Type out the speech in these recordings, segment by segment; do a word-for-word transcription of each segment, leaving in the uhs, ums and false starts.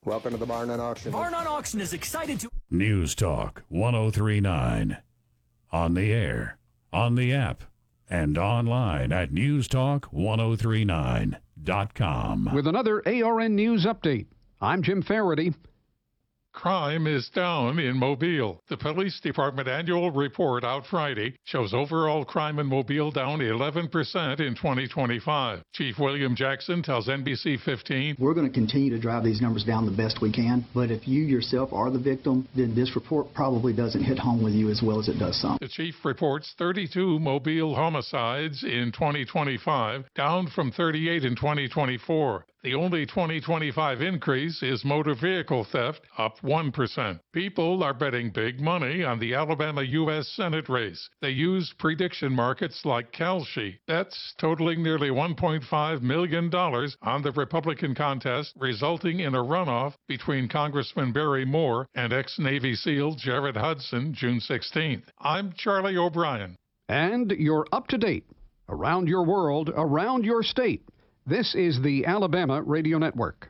Welcome to the Barn on Auction. Barn on Auction is excited to... News Talk one oh three point nine. On the air, on the app, and online at news talk ten thirty-nine dot com. With another A R N News update, I'm Jim Faraday. Crime is down in Mobile. The police department annual report out Friday shows overall crime in Mobile down eleven percent in twenty twenty-five. Chief William Jackson tells N B C fifteen, "We're going to continue to drive these numbers down the best we can, but if you yourself are the victim, then this report probably doesn't hit home with you as well as it does some." The chief reports thirty-two Mobile homicides in twenty twenty-five, down from thirty-eight in twenty twenty-four. The only twenty twenty-five increase is motor vehicle theft, up one percent. People are betting big money on the Alabama U S Senate race. They use prediction markets like Kalshi. Bets totaling nearly one point five million dollars on the Republican contest, resulting in a runoff between Congressman Barry Moore and ex-Navy SEAL Jared Hudson June sixteenth. I'm Charlie O'Brien. And you're up to date. Around your world, around your state. This is the Alabama Radio Network.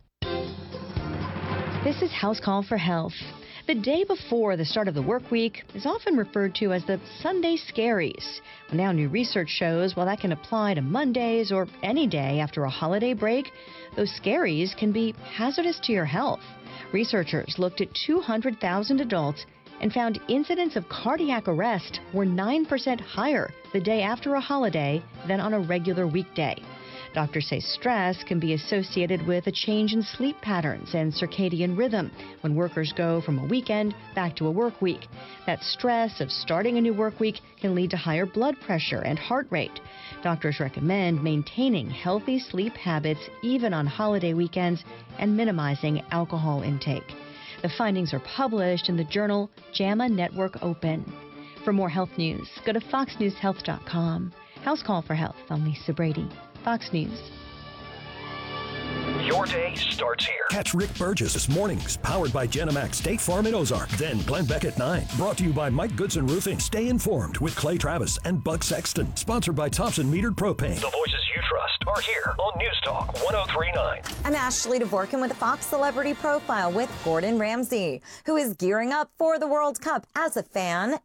This is House Call for Health. The day before the start of the work week is often referred to as the Sunday Scaries. Well, now new research shows while that can apply to Mondays or any day after a holiday break, those scaries can be hazardous to your health. Researchers looked at two hundred thousand adults and found incidents of cardiac arrest were nine percent higher the day after a holiday than on a regular weekday. Doctors say stress can be associated with a change in sleep patterns and circadian rhythm when workers go from a weekend back to a work week. That stress of starting a new work week can lead to higher blood pressure and heart rate. Doctors recommend maintaining healthy sleep habits even on holiday weekends and minimizing alcohol intake. The findings are published in the journal JAMA Network Open. For more health news, go to fox news health dot com. House Call for Health. I'm Lisa Brady. Fox News. Your day starts here. Catch Rick Burgess this mornings, powered by Genemax State Farm in Ozark. Then Glenn Beck at nine, brought to you by Mike Goodson Roofing. Stay informed with Clay Travis and Buck Sexton. Sponsored by Thompson Metered Propane. The voices you trust are here on News Talk ten thirty-nine. I'm Ashley Dvorkin with a Fox Celebrity Profile with Gordon Ramsay, who is gearing up for the World Cup as a fan